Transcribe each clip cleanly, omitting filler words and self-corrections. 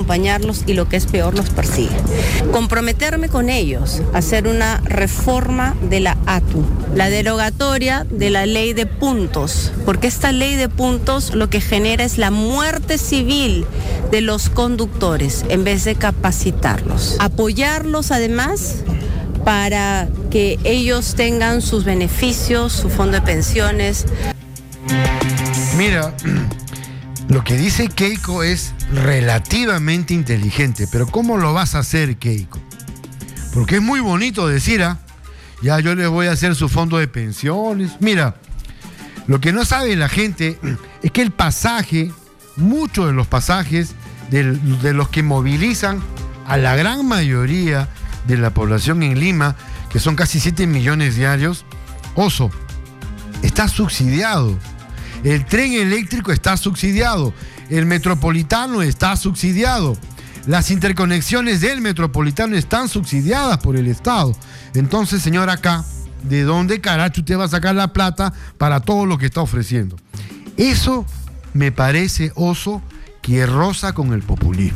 acompañarlos y, lo que es peor, los persigue. Comprometerme con ellos a hacer una reforma de la ATU, la derogatoria de la ley de puntos, porque esta ley de puntos lo que genera es la muerte civil de los conductores en vez de capacitarlos. Apoyarlos además para que ellos tengan sus beneficios, su fondo de pensiones. Mira, lo que dice Keiko es relativamente inteligente, pero ¿cómo lo vas a hacer, Keiko? Porque es muy bonito decir, ya yo les voy a hacer su fondo de pensiones. Mira, lo que no sabe la gente es que el pasaje, muchos de los pasajes de los que movilizan a la gran mayoría de la población en Lima, que son casi 7 millones diarios, Oso, está subsidiado. El tren eléctrico está subsidiado. El metropolitano está subsidiado. Las interconexiones del metropolitano están subsidiadas por el Estado. Entonces, señor, acá, ¿de dónde caracho usted va a sacar la plata para todo lo que está ofreciendo? Eso me parece, Oso, que roza con el populismo.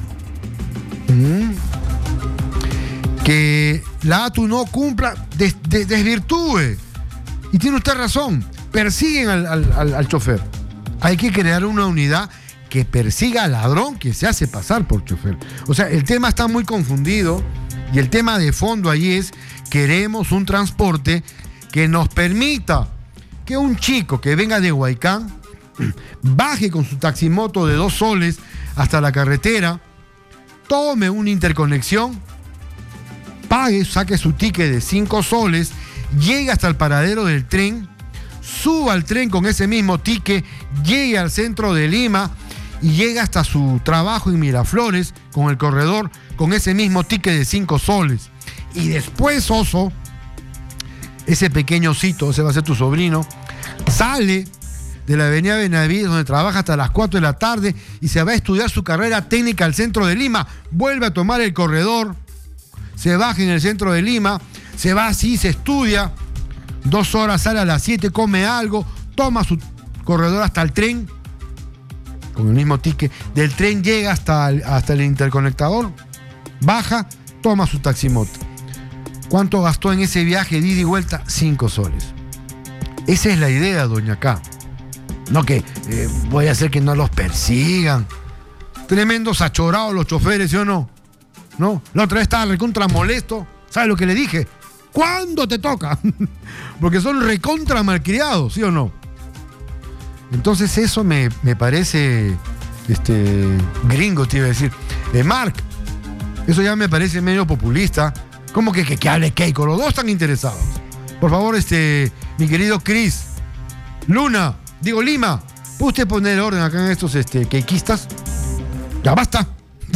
Que la ATU no cumpla, desvirtúe. Y tiene usted razón, persiguen al chofer. Hay que crear una unidad que persiga al ladrón que se hace pasar por chofer. O sea, el tema está muy confundido y el tema de fondo allí es: queremos un transporte que nos permita que un chico que venga de Huaycán baje con su taximoto de 2 soles hasta la carretera, tome una interconexión, pague, saque su ticket de 5 soles, llegue hasta el paradero del tren, suba al tren con ese mismo ticket, llegue al centro de Lima y llegue hasta su trabajo en Miraflores con el corredor con ese mismo ticket de 5 soles. Y después, Oso, ese pequeñocito, ese va a ser tu sobrino, sale de la avenida Benavides, donde trabaja hasta las 4 de la tarde, y se va a estudiar su carrera técnica al centro de Lima, vuelve a tomar el corredor, se baja en el centro de Lima, se va así, se estudia, 2 horas, sale a las 7, come algo, toma su corredor hasta el tren, con el mismo ticket, del tren llega hasta el interconectador, baja, toma su taximoto. ¿Cuánto gastó en ese viaje de ida y vuelta? 5 soles. Esa es la idea, doña K. No que voy a hacer que no los persigan. Tremendos achorados los choferes, ¿sí o no? No, la otra vez estaba recontra molesto. ¿Sabes lo que le dije? ¿Cuándo te toca? Porque son recontra malcriados, ¿sí o no? Entonces eso me parece gringo, te iba a decir. Mark, eso ya me parece medio populista. ¿Cómo que hable Keiko? Los dos están interesados. Por favor, mi querido Chris, Lima, ¿puede usted poner orden acá en estos keikistas? Ya basta.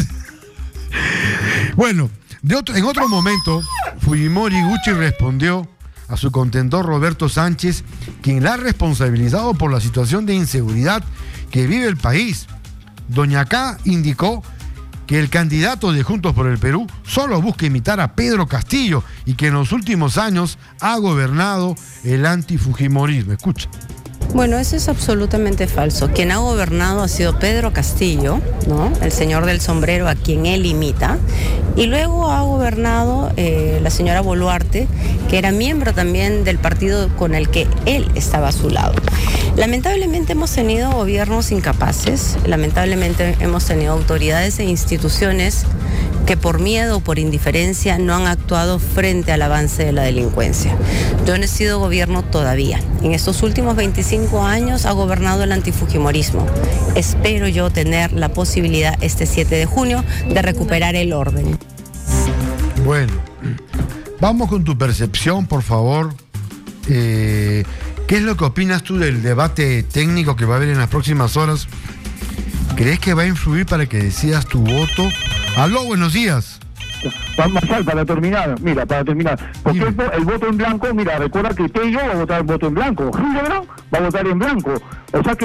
Bueno, en otro momento, Fujimori Gucci respondió a su contendor Roberto Sánchez, quien la ha responsabilizado por la situación de inseguridad que vive el país. Doña K indicó que el candidato de Juntos por el Perú solo busca imitar a Pedro Castillo y que en los últimos años ha gobernado el antifujimorismo. Escucha. Bueno, eso es absolutamente falso. Quien ha gobernado ha sido Pedro Castillo, ¿no? El señor del sombrero a quien él imita. Y luego ha gobernado la señora Boluarte, que era miembro también del partido con el que él estaba a su lado. Lamentablemente hemos tenido gobiernos incapaces, lamentablemente hemos tenido autoridades e instituciones que por miedo o por indiferencia no han actuado frente al avance de la delincuencia. Yo no he sido gobierno todavía. En estos últimos 25 años ha gobernado el antifujimorismo. Espero yo tener la posibilidad este 7 de junio de recuperar el orden. Bueno, vamos con tu percepción, por favor. ¿Qué es lo que opinas tú del debate técnico que va a haber en las próximas horas? ¿Crees que va a influir para que decidas tu voto? Aló, buenos días. Marcial, para terminar, por ejemplo, el voto en blanco, mira, recuerda que Tello va a votar voto en blanco, Hildebrand va a votar en blanco, o sea que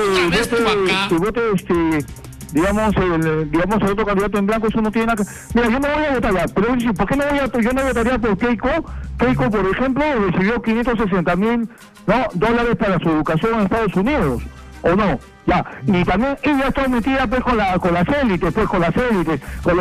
digamos, el otro candidato en blanco, eso no tiene nada que... Mira, yo no voy a votar ya, pero ¿por qué yo no votaría por Keiko? Keiko, por ejemplo, recibió $560,000 dólares para su educación en Estados Unidos, ¿o no? Ya, y también ella está metida pues con las élites, con